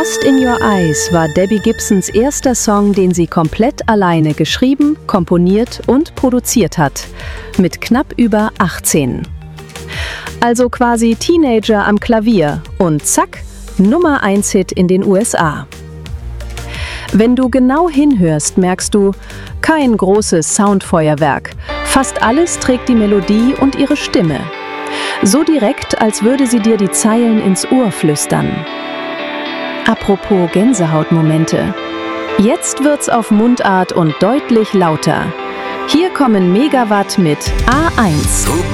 Lost in Your Eyes war Debbie Gibsons erster Song, den sie komplett alleine geschrieben, komponiert und produziert hat, mit knapp über 18. Also quasi Teenager am Klavier und zack, Nummer-1-Hit in den USA. Wenn du genau hinhörst, merkst du, kein großes Soundfeuerwerk, fast alles trägt die Melodie und ihre Stimme. So direkt, als würde sie dir die Zeilen ins Ohr flüstern. Apropos Gänsehautmomente. Jetzt wird's auf Mundart und deutlich lauter. Hier kommen Megawatt mit A1.